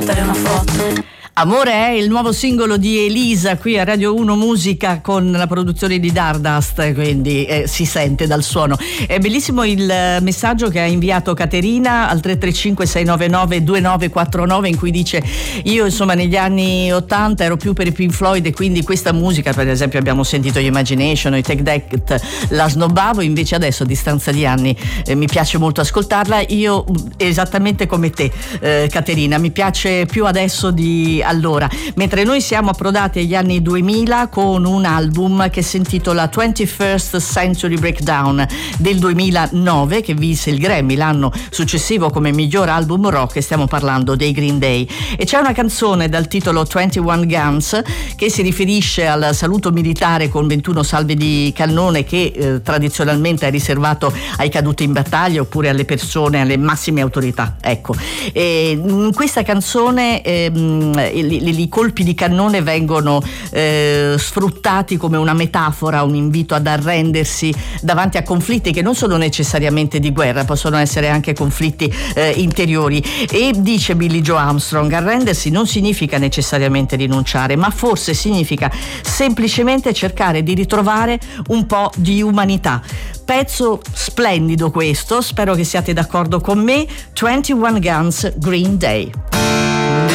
scattare una foto. Amore è il nuovo singolo di Elisa qui a Radio 1 Musica con la produzione di Dardust, quindi si sente dal suono. È bellissimo il messaggio che ha inviato Caterina al 335 699 2949 in cui dice: io insomma negli anni 80 ero più per i Pink Floyd e quindi questa musica, per esempio abbiamo sentito gli Imagination, i Take That, la snobbavo, invece adesso a distanza di anni mi piace molto ascoltarla. Io esattamente come te, Caterina, mi piace più adesso di allora, mentre noi siamo approdati agli anni 2000 con un album che si intitola 21st Century Breakdown del 2009, che vinse il Grammy l'anno successivo come miglior album rock, e stiamo parlando dei Green Day. E c'è una canzone dal titolo 21 Guns che si riferisce al saluto militare con 21 salve di cannone che tradizionalmente è riservato ai caduti in battaglia oppure alle persone, alle massime autorità, ecco. E in questa canzone i colpi di cannone vengono sfruttati come una metafora, un invito ad arrendersi davanti a conflitti che non sono necessariamente di guerra, possono essere anche conflitti interiori. E dice Billie Joe Armstrong: arrendersi non significa necessariamente rinunciare, ma forse significa semplicemente cercare di ritrovare un po' di umanità. Pezzo splendido questo, spero che siate d'accordo con me. 21 Guns, Green Day.